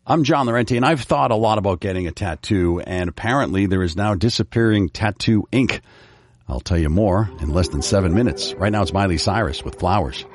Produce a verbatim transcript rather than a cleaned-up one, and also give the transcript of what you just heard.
I'm John Laurenti, and I've thought a lot about getting a tattoo, and apparently there is now disappearing tattoo ink. I'll tell you more in less than seven minutes. Right now it's Miley Cyrus with Flowers.